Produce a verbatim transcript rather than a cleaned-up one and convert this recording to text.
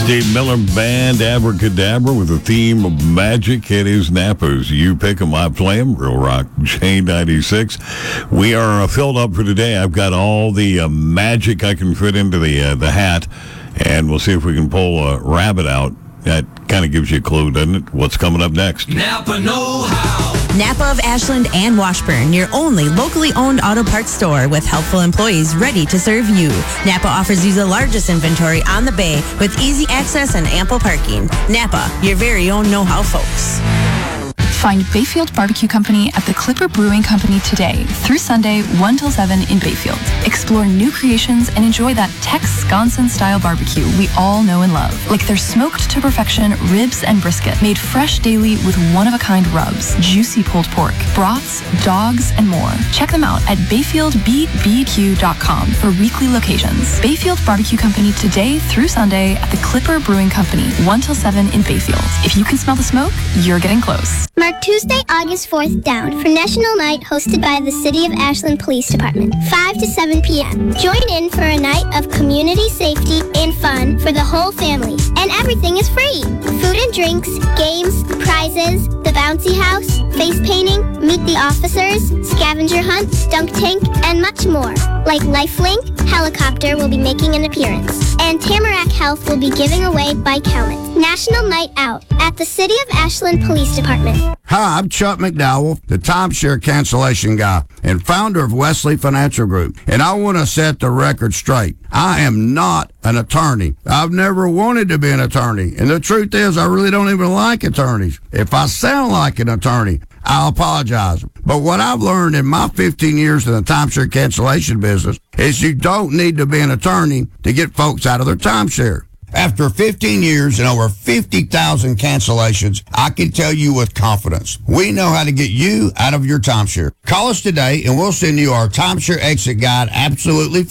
Dave Miller Band, Abracadabra, with a theme of magic. It is Napa's You Pick 'em, I Play 'em. Real Rock J ninety-six. We are uh, filled up for today. I've got all the uh, magic I can fit into the uh, the hat, and we'll see if we can pull a rabbit out. That kind of gives you a clue, doesn't it? What's coming up next? Napa know-how. Napa of Ashland and Washburn, your only locally owned auto parts store with helpful employees ready to serve you. Napa offers you the largest inventory on the bay with easy access and ample parking. Napa, your very own know-how folks. Find Bayfield Barbecue Company at the Clipper Brewing Company today through Sunday, one till seven in Bayfield. Explore new creations and enjoy that Tex-Wisconsin-style barbecue we all know and love. Like their smoked to perfection ribs and brisket, made fresh daily with one-of-a-kind rubs, juicy pulled pork, broths, dogs, and more. Check them out at bayfield b b q dot com for weekly locations. Bayfield Barbecue Company today through Sunday at the Clipper Brewing Company, one till seven in Bayfield. If you can smell the smoke, you're getting close. Mark Tuesday, August fourth down for National Night hosted by the City of Ashland Police Department, five to seven p.m. Join in for a night of community safety and fun for the whole family. And everything is free. Food and drinks, games, prizes, the bouncy house, face painting, meet the officers, scavenger hunt, dunk tank, and much more. Like LifeLink, Helicopter will be making an appearance. And Tamarack Health will be giving away bike helmets. National Night Out at the City of Ashland Police Department. Hi, I'm Chuck McDowell, the timeshare cancellation guy and founder of Wesley Financial Group. And I want to set the record straight. I am not an attorney. I've never wanted to be an attorney. And the truth is, I really don't even like attorneys. If I sound like an attorney, I'll apologize. But what I've learned in my fifteen years in the timeshare cancellation business is you don't need to be an attorney to get folks out of their timeshare. After fifteen years and over fifty thousand cancellations, I can tell you with confidence, we know how to get you out of your timeshare. Call us today and we'll send you our timeshare exit guide absolutely free.